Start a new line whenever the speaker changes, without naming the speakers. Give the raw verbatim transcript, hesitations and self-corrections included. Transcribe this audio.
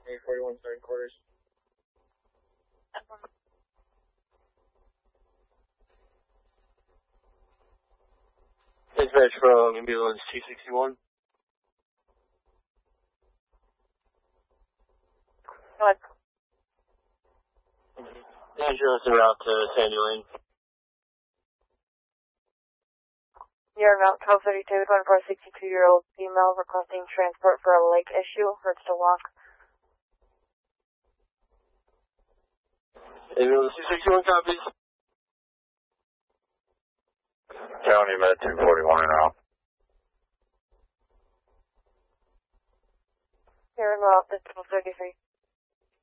eight forty-one, third quarters. Dispatch from ambulance two sixty-one.
What?
Ambulance en route to Sandy Lane.
You're about twelve thirty-two, going for a sixty-two-year-old female requesting transport for a leg issue, hurts to walk.
Ambulance two sixty-one copies.
County Med two forty-one and out.
You're about twelve thirty-three.